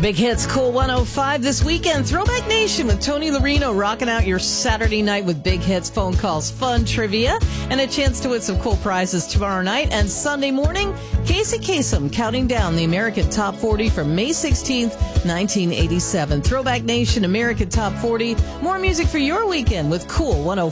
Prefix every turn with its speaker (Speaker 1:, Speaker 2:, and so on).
Speaker 1: Big Hits Cool 105 this weekend. Throwback Nation with Tony Larino rocking out your Saturday night with big hits, phone calls, fun trivia, and a chance to win some cool prizes tomorrow night. And Sunday morning, Casey Kasem counting down the American Top 40 from May 16th, 1987. Throwback Nation, American Top 40. More music for your weekend with Cool 105.